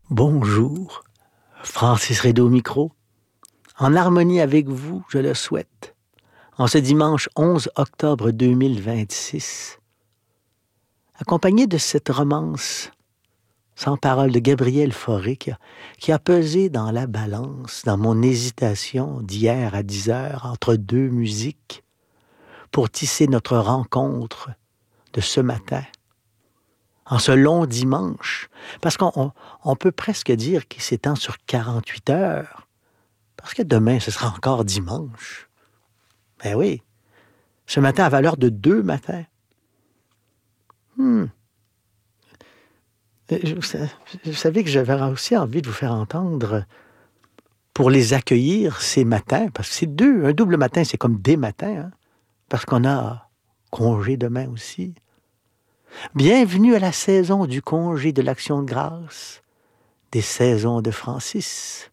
Bonjour, Francis Rédo au micro. En harmonie avec vous, je le souhaite. En ce dimanche 11 octobre 2026, accompagné de cette romance sans parole de Gabriel Fauré qui a pesé dans la balance, dans mon hésitation d'hier à 10 heures entre deux musiques pour tisser notre rencontre de ce matin. En ce long dimanche, parce qu'on peut presque dire qu'il s'étend sur 48 heures, parce que demain, ce sera encore dimanche. Ben oui, ce matin à valeur de 2 matins. Vous savez que j'avais aussi envie de vous faire entendre pour les accueillir ces matins, parce que c'est deux, un double matin, c'est comme des matins, hein, parce qu'on a congé demain aussi. Bienvenue à la saison du congé de l'Action de grâce, des saisons de Francis.